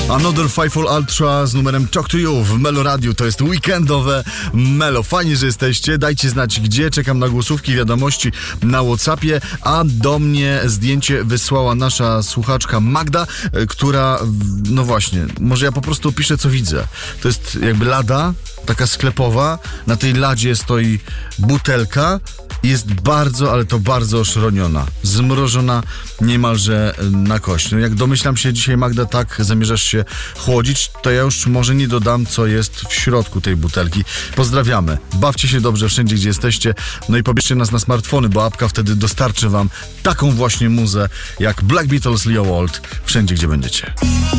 Another Fightful Ultra z numerem Talk to You w Melo Radio. To jest weekendowe Melo. Fajnie, że jesteście. Dajcie znać gdzie. Czekam na głosówki, wiadomości na WhatsAppie. A do mnie zdjęcie wysłała nasza słuchaczka Magda, która, no właśnie, może ja po prostu opiszę co widzę. To jest jakby lada, taka sklepowa. Na tej ladzie stoi butelka. Jest bardzo, ale to bardzo oszroniona. Zmrożona niemalże na kość. No jak domyślam się dzisiaj, Magda, tak zamierzasz się chłodzić, to ja już może nie dodam, co jest w środku tej butelki. Pozdrawiamy. Bawcie się dobrze wszędzie, gdzie jesteście. No i pobierzcie nas na smartfony, bo apka wtedy dostarczy wam taką właśnie muzę jak Black Beatles, Leo Walt, wszędzie, gdzie będziecie.